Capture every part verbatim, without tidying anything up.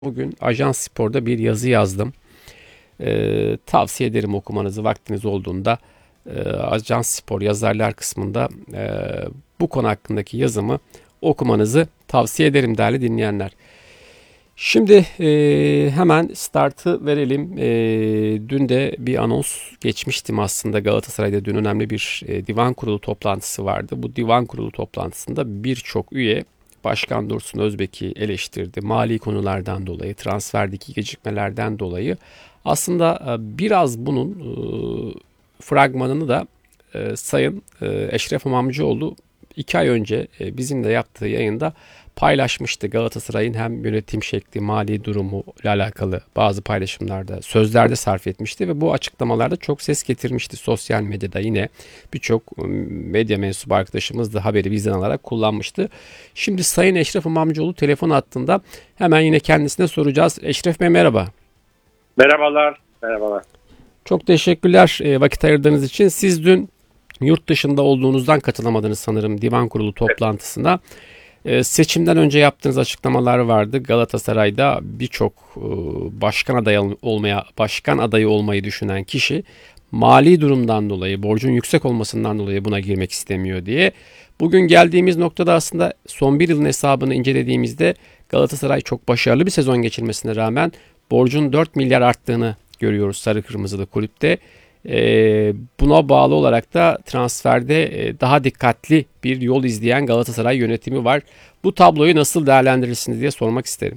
Bugün Ajans Spor'da bir yazı yazdım. Ee, tavsiye ederim okumanızı vaktiniz olduğunda. E, Ajans Spor yazarlar kısmında e, bu konu hakkındaki yazımı okumanızı tavsiye ederim değerli dinleyenler. Şimdi e, hemen startı verelim. E, dün de bir anons geçmiştim aslında. Galatasaray'da dün önemli bir e, divan kurulu toplantısı vardı. Bu divan kurulu toplantısında birçok üye Başkan Dursun Özbek'i eleştirdi. Mali konulardan dolayı, transferdeki gecikmelerden dolayı. Aslında e, biraz bunun e, fragmanını da e, Sayın e, Eşref İmamcıoğlu iki ay önce e, bizimle yaptığı yayında paylaşmıştı. Galatasaray'ın hem yönetim şekli, mali durumu ile alakalı bazı paylaşımlarda, sözlerde sarf etmişti ve bu açıklamalarda çok ses getirmişti. Sosyal medyada yine birçok medya mensubu arkadaşımız da haberi bizden alarak kullanmıştı. Şimdi Sayın Eşref İmamcıoğlu telefon hattında, hemen yine kendisine soracağız. Eşref Bey merhaba. Merhabalar. Merhabalar. Çok teşekkürler e, vakit ayırdığınız için. Siz dün yurt dışında olduğunuzdan katılamadınız sanırım divan kurulu toplantısına. E, seçimden önce yaptığınız açıklamalar vardı. Galatasaray'da birçok e, başkan adayı olmaya, başkan adayı olmayı düşünen kişi mali durumdan dolayı, borcun yüksek olmasından dolayı buna girmek istemiyor diye. Bugün geldiğimiz noktada aslında son bir yılın hesabını incelediğimizde Galatasaray çok başarılı bir sezon geçirmesine rağmen borcun dört milyar arttığını görüyoruz sarı kırmızılı kulüpte. Ee, buna bağlı olarak da transferde e, daha dikkatli bir yol izleyen Galatasaray yönetimi var. Bu tabloyu nasıl değerlendirirsiniz diye sormak isterim.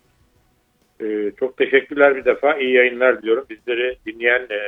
Ee, çok teşekkürler bir defa. İyi yayınlar diliyorum. Bizleri dinleyen e,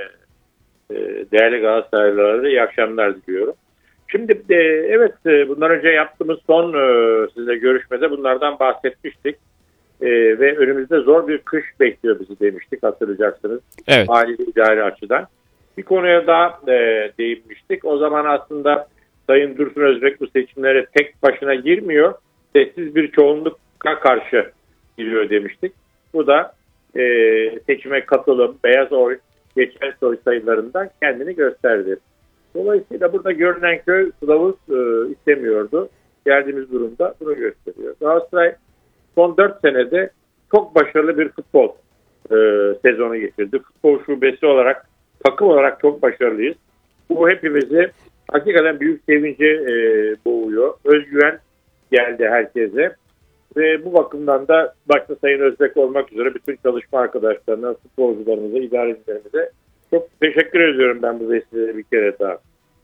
e, değerli Galatasaraylılara da iyi akşamlar diliyorum. Şimdi e, evet e, bundan önce yaptığımız son e, sizinle görüşmede bunlardan bahsetmiştik. E, ve önümüzde zor bir kış bekliyor bizi demiştik, hatırlayacaksınız. Evet. Mali idari açıdan. Bir konuya daha e, değinmiştik. O zaman aslında Sayın Dursun Özbek bu seçimlere tek başına girmiyor. Sessiz bir çoğunlukla karşı giriyor demiştik. Bu da e, seçime katılım, beyaz oy, geçen oy sayılarından kendini gösterdi. Dolayısıyla burada görünen köy kılavuz e, istemiyordu. Geldiğimiz durumda bunu gösteriyor. Galatasaray son dört senede çok başarılı bir futbol e, sezonu geçirdi. Futbol şubesi olarak, takım olarak çok başarılıyız. Bu hepimizi hakikaten büyük sevince e, boğuyor. Özgüven geldi herkese. Ve bu bakımdan da başta Sayın Özbek olmak üzere bütün çalışma arkadaşlarına, futbolcularımıza, idarecilerimize çok teşekkür ediyorum ben bu vesileyle bir kere daha.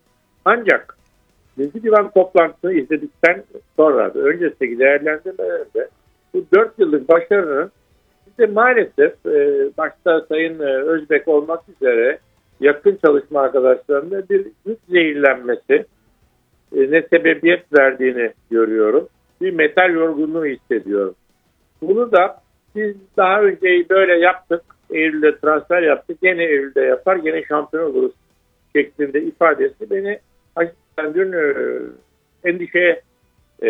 Ancak Milli Divan toplantısını izledikten sonra da öncesindeki değerlendirmelerde bu dört yıllık başarının işte maalesef e, başta Sayın Özbek olmak üzere yakın çalışma arkadaşlarında bir güç zehirlenmesi e, ne sebebiyet verdiğini görüyorum. Bir metal yorgunluğu hissediyorum. Bunu da biz daha önce böyle yaptık. Eylül'de transfer yaptık. Gene Eylül'de yapar. Gene şampiyon oluruz şeklinde ifadesi beni hakikaten dün e, endişeye e,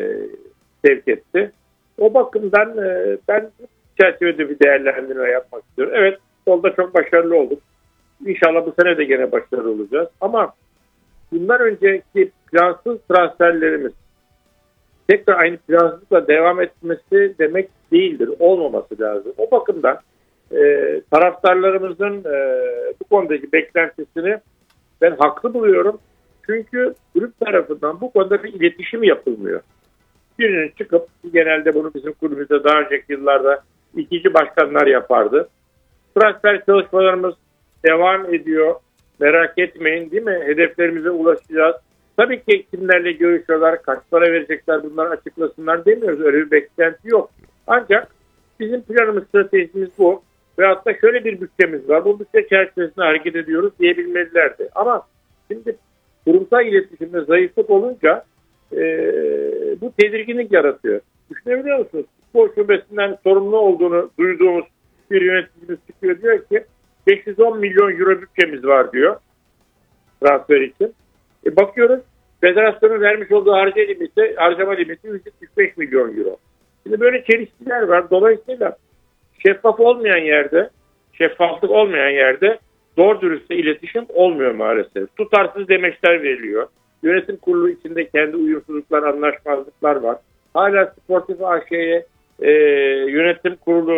sevk etti. O bakımdan e, ben çerçevede bir değerlendirme yapmak istiyorum. Evet, solda çok başarılı olduk. İnşallah bu sene de gene başarılı olacağız. Ama bundan önceki plansız transferlerimiz tekrar aynı plansızlıkla devam etmesi demek değildir. Olmaması lazım. O bakımdan e, taraftarlarımızın e, bu konudaki beklentisini ben haklı buluyorum. Çünkü kulüp tarafından bu konuda bir iletişim yapılmıyor. Birinin çıkıp, genelde bunu bizim kulübümüzde daha önceki yıllarda ikinci başkanlar yapardı. Transfer çalışmalarımız devam ediyor. Merak etmeyin, değil mi? Hedeflerimize ulaşacağız. Tabii ki kimlerle görüşüyorlar, kaç para verecekler, bunları açıklasınlar demiyoruz. Öyle bir beklenti yok. Ancak bizim planımız, stratejimiz bu. Ve hatta şöyle bir bütçemiz var. Bu bütçe çerçevesinde hareket ediyoruz diyebilmelilerdi. Ama şimdi kurumsal iletişimde zayıflık olunca e, bu tedirginlik yaratıyor. Düşünebiliyor musunuz? Spor şubesinden sorumlu olduğunu duyduğumuz bir yöneticimiz çıkıyor, diyor ki beş yüz on milyon euro bütçemiz var diyor transfer için. E bakıyoruz, federasyonun vermiş olduğu harcama limiti, harcama limiti yüz yetmiş beş milyon euro. Şimdi böyle çelişkiler var. Dolayısıyla şeffaf olmayan yerde, şeffaflık olmayan yerde doğru dürüst iletişim olmuyor maalesef. Tutarsız demeçler veriliyor. Yönetim kurulu içinde kendi uyumsuzluklar, anlaşmazlıklar var. Hala Sportif A Ş'ye e, yönetim kurulu